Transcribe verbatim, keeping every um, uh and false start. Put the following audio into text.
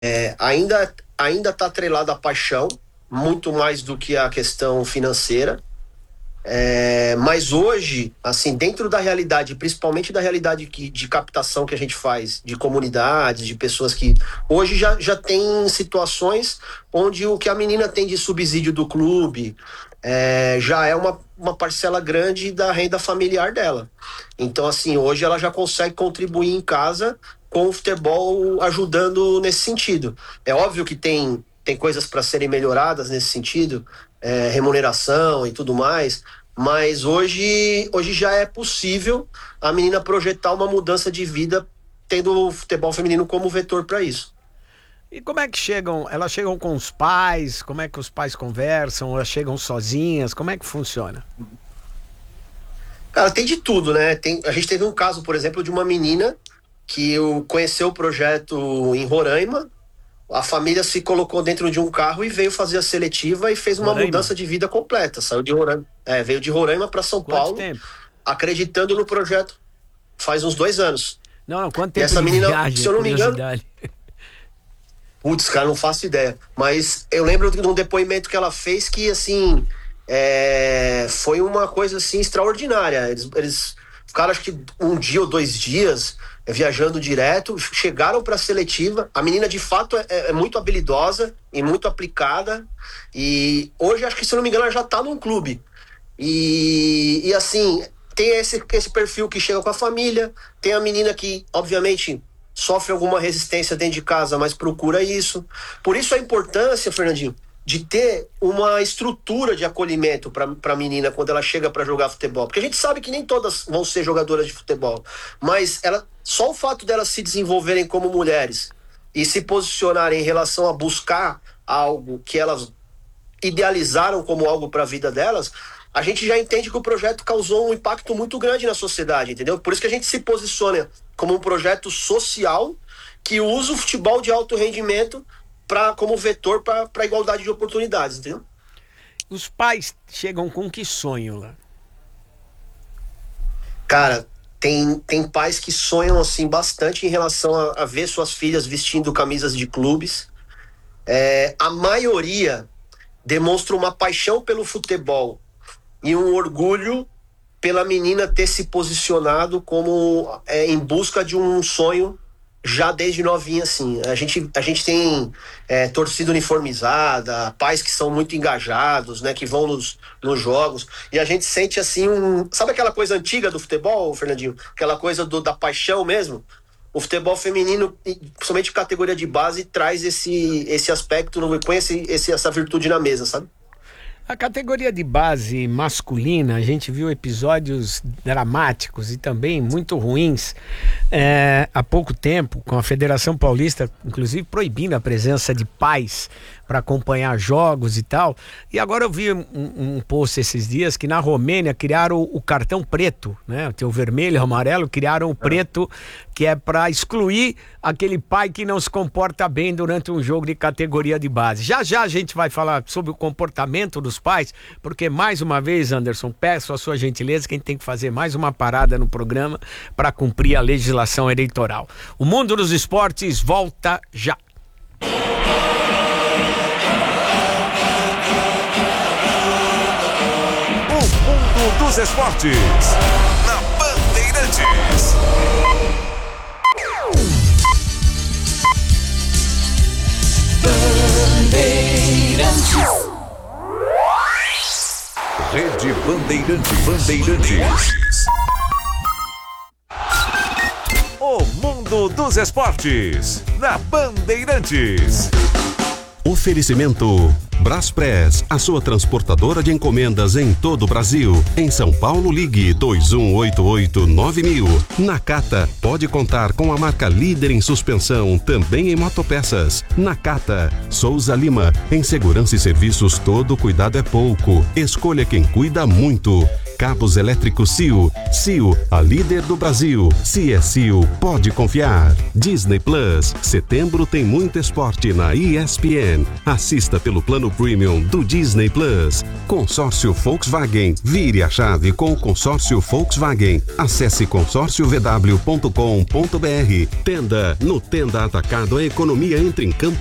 é, ainda ainda está atrelado à paixão, muito mais do que a questão financeira. É, mas hoje, assim, dentro da realidade, principalmente da realidade que, de captação que a gente faz, de comunidades, de pessoas que... Hoje já, já tem situações onde o que a menina tem de subsídio do clube é, já é uma, uma parcela grande da renda familiar dela. Então, assim, hoje ela já consegue contribuir em casa com o futebol ajudando nesse sentido. É óbvio que tem, tem coisas para serem melhoradas nesse sentido, É, remuneração e tudo mais, mas hoje, hoje já é possível a menina projetar uma mudança de vida tendo o futebol feminino como vetor para isso. E como é que chegam? Elas chegam com os pais? Como é que os pais conversam? Elas chegam sozinhas? Como é que funciona? Cara, tem de tudo, né? Tem, a gente teve um caso, por exemplo, de uma menina que conheceu o projeto em Roraima. A família se colocou dentro de um carro e veio fazer a seletiva e fez uma Roraima. mudança de vida completa. Saiu de Roraima, é, veio de Roraima para São Quanto Paulo, tempo? acreditando no projeto. Faz uns dois anos. Não, não, quanto E tempo essa de menina, viagem, se eu não me engano, curiosidade? putz, cara, não faço ideia. Mas eu lembro de um depoimento que ela fez que, assim, é, foi uma coisa, assim, extraordinária. Eles, eles ficaram, acho que um dia ou dois dias viajando direto, chegaram para a seletiva. A menina, de fato, é, é muito habilidosa e muito aplicada. E hoje, acho que, se eu não me engano, ela já está num clube. E, e assim, tem esse, esse perfil que chega com a família, tem a menina que, obviamente, sofre alguma resistência dentro de casa, mas procura isso. Por isso a importância, Fernandinho, de ter uma estrutura de acolhimento para a menina quando ela chega para jogar futebol. Porque a gente sabe que nem todas vão ser jogadoras de futebol, mas ela, só o fato delas se desenvolverem como mulheres e se posicionarem em relação a buscar algo que elas idealizaram como algo para a vida delas, a gente já entende que o projeto causou um impacto muito grande na sociedade, entendeu? Por isso que a gente se posiciona como um projeto social que usa o futebol de alto rendimento pra, como vetor para a igualdade de oportunidades, entendeu? Os pais chegam com que sonho lá? Cara, tem, tem pais que sonham assim bastante em relação a, a ver suas filhas vestindo camisas de clubes. É, a maioria demonstra uma paixão pelo futebol e um orgulho pela menina ter se posicionado como é, em busca de um sonho já desde novinha, assim. A gente, a gente tem é, torcida uniformizada, pais que são muito engajados, né, que vão nos, nos jogos, e a gente sente assim um... Sabe aquela coisa antiga do futebol, Fernandinho? Aquela coisa do, da paixão mesmo? O futebol feminino, principalmente categoria de base, traz esse, esse aspecto, põe esse, esse, essa virtude na mesa, sabe? A categoria de base masculina, a gente viu episódios dramáticos e também muito ruins é, há pouco tempo, com a Federação Paulista, inclusive proibindo a presença de pais para acompanhar jogos e tal. E agora eu vi um, um post esses dias que na Romênia criaram o, o cartão preto, né? Tem o vermelho, o amarelo, criaram o preto, que é para excluir aquele pai que não se comporta bem durante um jogo de categoria de base. Já já a gente vai falar sobre o comportamento dos pais, porque mais uma vez, Anderson, peço a sua gentileza que a gente tem que fazer mais uma parada no programa para cumprir a legislação eleitoral. O Mundo dos Esportes volta já. Dos esportes, na Bandeirantes. Bandeirantes. Rede Bandeirantes. Bandeirantes. O Mundo dos Esportes, na Bandeirantes. Oferecimento Braspress, a sua transportadora de encomendas em todo o Brasil. Em São Paulo, ligue dois um oito oito nove mil. Nakata, pode contar com a marca líder em suspensão, também em motopeças. Nakata. Souza Lima, em segurança e serviços todo cuidado é pouco. Escolha quem cuida muito. cabos elétricos C I O. C I O, a líder do Brasil. Se é C I O, pode confiar. Disney Plus, setembro tem muito esporte na E S P N. Assista pelo plano premium do Disney Plus. Consórcio Volkswagen, vire a chave com o consórcio Volkswagen. Acesse consórcio v w ponto com ponto b r. Tenda, no Tenda Atacado a economia entra em campo